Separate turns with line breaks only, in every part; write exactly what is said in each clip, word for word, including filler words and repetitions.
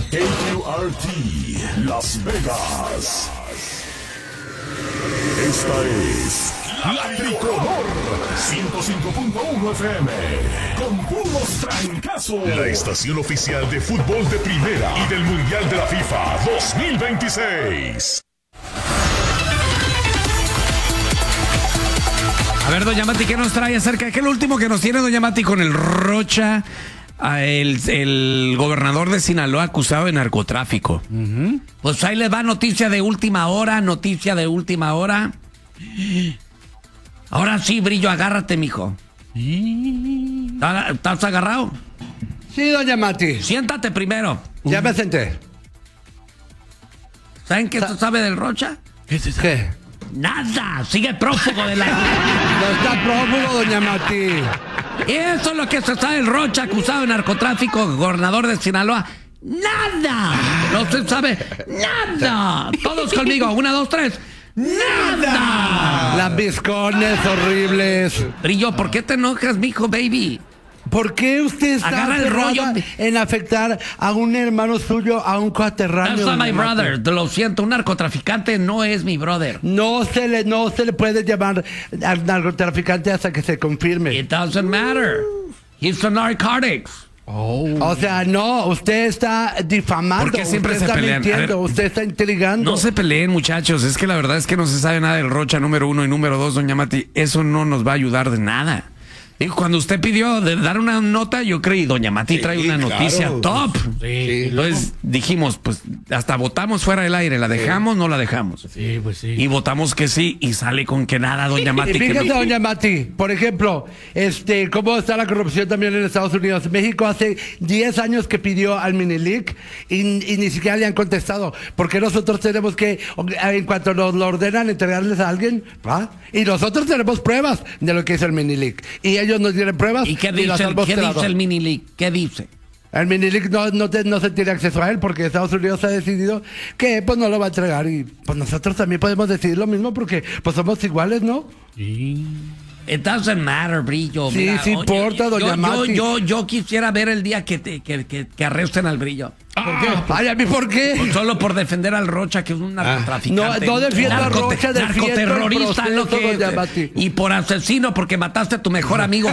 K Q R T, Las Vegas. Esta es La Tricolor, ciento cinco punto uno F M, con puros trancazos. La estación oficial de fútbol de primera y del Mundial de la FIFA dos mil veintiséis.
A ver, doña Mati, ¿qué nos trae acerca? ¿Qué es lo último que nos tiene doña Mati con el Rocha, el, el gobernador de Sinaloa acusado de narcotráfico? Uh-huh. Pues ahí les va noticia de última hora, noticia de última hora. Ahora sí, Brillo, agárrate, mijo. ¿Estás agarrado?
Sí, doña Mati.
Siéntate primero.
Ya me senté.
¿Saben qué se sabe del Rocha?
¿Qué se sabe? ¿Qué?
Nada, sigue prófugo de la...
No está prófugo, doña Mati.
Eso es lo que se sabe del Rocha, acusado de narcotráfico, gobernador de Sinaloa. ¡Nada! No se sabe nada. Todos conmigo, una, dos, tres. ¡Nada!
Las bizcones horribles.
Brillo, ¿por qué te enojas, mijo, baby?
¿Por qué usted está
Agarra el rollo
en afectar a un hermano suyo, a un coterráneo?
That's not my brother. Te lo siento, un narcotraficante no es mi brother.
No se le, no se le puede llamar al narcotraficante hasta que se confirme.
It doesn't matter. He's a narcotics.
Oh. O sea, no, usted está difamando.
¿Por qué siempre
usted
se
está
pelean?
mintiendo,
ver,
usted está intrigando.
No se peleen, muchachos. Es que la verdad es que no se sabe nada del Rocha, número uno, y número dos, doña Mati. Eso no nos va a ayudar de nada. Digo, cuando usted pidió de dar una nota, yo creí, doña Mati sí, trae una claro. noticia top. Sí, Entonces dijimos, pues hasta votamos fuera del aire, ¿la dejamos? Sí. No la dejamos.
Sí, pues sí.
Y votamos que sí, y sale con que nada, doña Mati.
Y fíjate,
que...
doña Mati, por ejemplo, este, cómo está la corrupción también en Estados Unidos. México hace diez años que pidió al Minilic y, y ni siquiera le han contestado. Porque nosotros tenemos que, en cuanto nos lo ordenan, entregarles a alguien, ¿va? Y nosotros tenemos pruebas de lo que hizo el Minilic. Y ellos nos tienen pruebas.
¿Y qué dice, el, ¿qué dice el Minilic? ¿Qué dice?
El Minilic no, no, te, no se tiene acceso a él porque Estados Unidos ha decidido que pues no lo va a entregar. Y pues nosotros también podemos decidir lo mismo porque pues somos iguales, ¿no?
Sí. It doesn't matter, Brillo.
Sí,
Mira,
sí importa,
yo,
doña
yo,
Mati.
Yo, yo, yo quisiera ver el día que, te, que, que, que arresten al Brillo.
¿Por qué? Ay, ¿a mí por qué?
Pues solo por defender al Rocha, que es un narcotraficante.
No, no defiendo a Rocha, defiendo
narcoterrorista,
el proceso,
lo que
doña Mati.
Y por asesino, porque mataste a tu mejor amigo.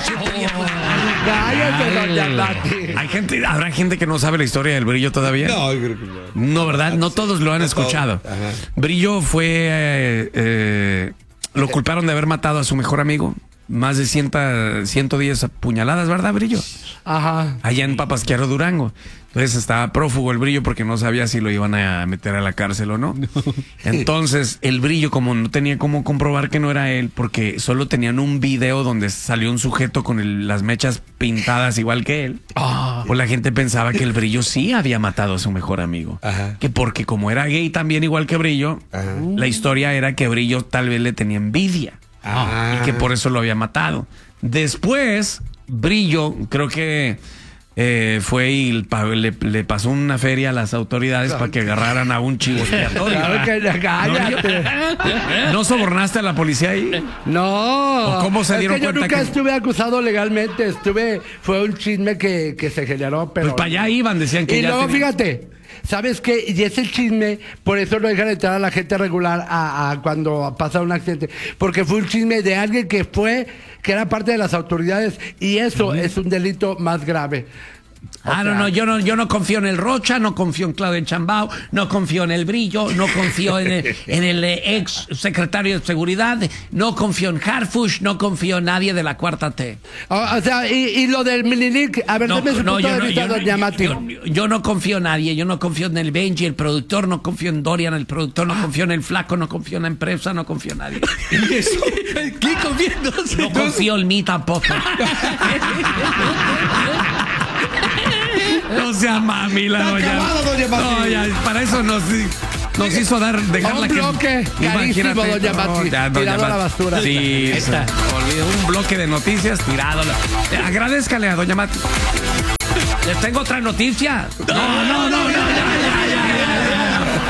Cállate, doña Mati.
Hay gente, ¿habrá gente que no sabe la historia del Brillo todavía?
No, yo creo que no.
No, ¿verdad? No todos lo han escuchado. Brillo fue... Eh, eh, lo culparon de haber matado a su mejor amigo. Más de ciento diez puñaladas, ¿verdad, Brillo?
Ajá.
Allá en Papasquiaro, Durango. Entonces estaba prófugo el Brillo porque no sabía si lo iban a meter a la cárcel o no. no. Entonces el Brillo, como no tenía cómo comprobar que no era él, porque solo tenían un video donde salió un sujeto con el, las mechas pintadas igual que él, oh. pues la gente pensaba que el Brillo sí había matado a su mejor amigo. Ajá. Que porque como era gay también igual que Brillo, ajá. la historia era que Brillo tal vez le tenía envidia. Ah. Y que por eso lo había matado. Después, Brillo, creo que eh, fue y le, le pasó una feria a las autoridades para que agarraran a un chivo expiatorio.
Claro que cállate.
¿No, ¿No sobornaste a la policía ahí?
No.
¿O cómo se dieron
es que yo
cuenta
nunca
que...
estuve acusado legalmente. Estuve, fue un chisme que, que se generó, pero...
Pues para allá iban, decían que
y
ya
luego,
tenía...
fíjate... ¿Sabes qué? Y ese chisme, por eso no dejan entrar a la gente regular a, a cuando pasa un accidente. Porque fue un chisme de alguien que fue, que era parte de las autoridades. Y eso uh-huh. es un delito más grave. O
ah, sea, no, no, yo no, yo no confío en el Rocha, no confío en Claudio Chambao, no confío en el Brillo, no confío en el, en el ex secretario de Seguridad, no confío en Harfush, no confío en nadie de la cuarta T.
O, o sea, y, y lo del Minilic, a ver,
no,
deme su
no,
punto
yo
de
no,
vista,
yo,
doña
yo,
Mati.
Yo, yo, yo no confío en nadie, yo no confío en el Benji, el productor, no confío en Dorian, el productor, no ah. confío en el Flaco, no confío en la empresa, no confío en nadie.
¿Qué confío?
No confío en mí tampoco. No sea mami la doña.
Acabado, doña Mati.
No, ya, para eso nos, nos hizo dar, dejarla
un bloque
que...
carísimo, doña Mati.
No, ya, doña
tirado
Mati.
a la basura.
Sí,
está.
Un bloque de noticias tirado. Eh, agradezcale a doña Mati. Les tengo otra noticia. No, no, no, no, ya, ya.